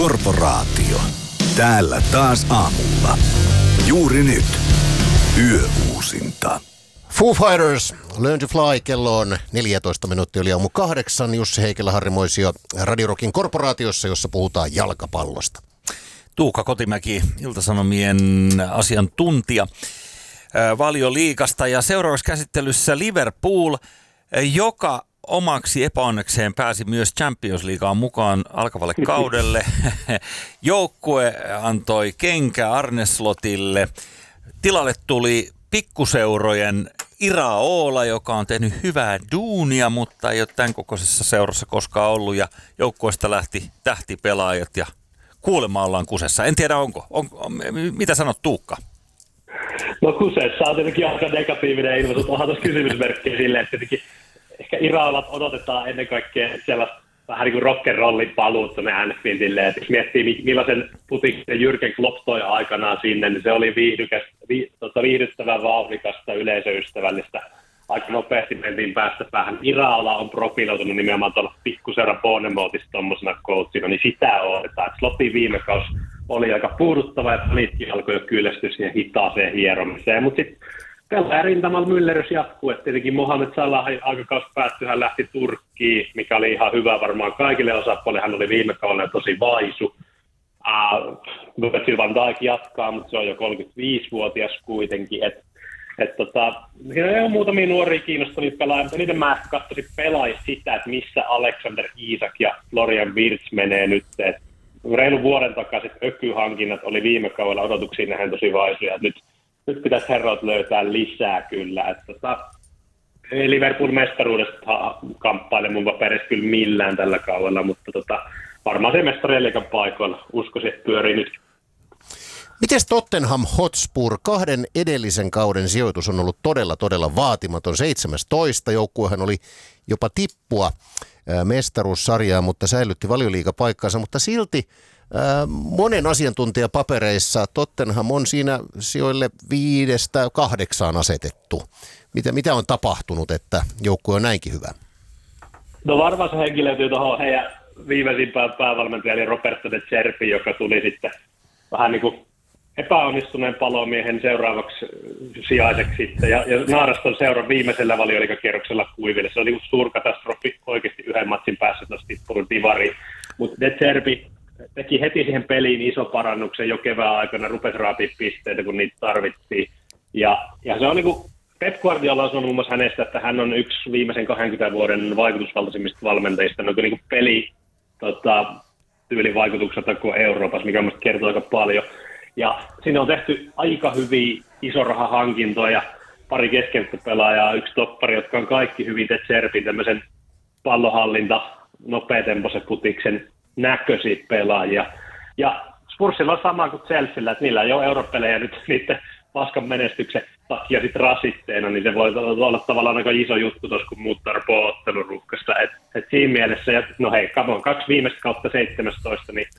Korporaatio. Täällä taas aamulla. Juuri nyt. Yöuusinta. Foo Fighters, Learn to Fly, kello on 14 minuuttia yli aamu 8. Jussi Heikelä, Harri Moisio, Radio Rockin Korporaatiossa, jossa puhutaan jalkapallosta. Tuukka Kotimäki, Ilta-Sanomien asiantuntija Valioliigasta, ja seuraavaksi käsittelyssä Liverpool, joka omaksi epäonnekseen pääsi myös Champions Leagueen mukaan alkavalle kaudelle. Joukkue antoi kenkä Arne Slotille. Tilalle tuli pikkuseurojen Iraola, joka on tehnyt hyvää duunia, mutta ei ole tämän kokoisessa seurassa koskaan ollut, ja joukkueesta lähti tähtipelaajat, ja kuulemma ollaan kusessa. En tiedä onko. Mitä sanot, Tuukka? No kusessa on tietenkin aika negatiivinen ilmaisu. Onhan tuossa kysymysmerkkiä silleen, että tietenkin ehkä Iraolat odotetaan ennen kaikkea sellaista vähän niin kuin rock'n'rollin paluut tuonne Anfieldille. Että jos miettii, millaisen putiksen Jürgen Klopp toi aikanaan sinne, niin se oli viihdyttävää, vauhdikasta, yleisöystävällistä. Aika nopeasti mentiin päästä päähän. Iraola on profiloitunut nimenomaan tuolla pikkuseura Bournemouthissa tuommoisena coachina, niin sitä odotetaan. Slotin viime kausi oli aika puuduttava, ja fanitkin alkoi jo kyllästyä siihen hitaaseen hieromiseen. Mutta sitten pelaajan rintamalla myllerys jatkuu. Et tietenkin Mohamed Salah aikakausi päättyi, hän lähti Turkkiin, mikä oli ihan hyvä varmaan kaikille osapuolille. Hän oli viime kaudella tosi vaisu. Virgil van Dijk jatkaa, mutta se on jo 35-vuotias kuitenkin. Siinä on muutamia nuoria kiinnostavia pelaajia. Niiden mä katsoisin pelaajia sitä, että missä Alexander Isak ja Florian Wirtz menee nyt. Reilun vuoden takaiset ökyhankinnat oli viime kaudella odotuksiin nähden tosi vaisuja. Nyt pitäisi herrat löytää lisää kyllä. Ei Liverpool mestaruudesta kamppaile mun paperissa kyllä millään tällä kaudella, mutta varmaan se mestarien liigan paikoilla uskoisin, että pyörii nyt. Mites Tottenham Hotspur? 2 edellisen kauden sijoitus on ollut todella vaatimaton. 17. Joukkuehan oli jopa tippua mestaruussarjaa, mutta säilytti Valioliigapaikkansa, mutta silti monen asiantuntijan papereissa Tottenham on siinä sijoille 5-8 asetettu. Mitä on tapahtunut, että joukkue on näinkin hyvä? No varmaan se henkilöityy tuohon heidän viimeisimpään päävalmentajalle Roberto De Zerbi, joka tuli sitten vähän niin kuin epäonnistuneen palomiehen seuraavaksi sijaiseksi sitten, ja Naaraston seuran viimeisellä Valioliigakierroksella kuiville. Se oli suurkatastrofi oikeasti yhden matsin päässä tuossa tippunut divariin, mutta De Zerbi teki heti siihen peliin iso parannuksen jo kevään aikana, rupesi raapia pisteitä, kun niitä tarvittiin. Ja se on niin kuin Pep Guardiola on sanonut muun muassa hänestä, että hän on yksi viimeisen 20 vuoden vaikutusvaltaisimmista valmentajista, no niin kuin peli tyylin vaikutuksesta koko Euroopassa, mikä minusta kertoo aika paljon. Ja siinä on tehty aika hyviä isorahahankintoja, pari keskenttäpelaajaa, yksi toppari, jotka on kaikki hyvin De Zerbin tämmöisen pallonhallinta, nopeatempoisen putiksen näköisiä pelaajia. Ja Spursilla on sama kuin Chelsealla, että niillä ei ole europelejä nyt niiden paskan menestyksen takia sit rasitteena, niin se voi olla tavallaan aika iso juttu tuossa, kun muut tarpoo otteluruuhkasta. Et siinä mielessä, no hei, 2 viimeistä kautta 17, niin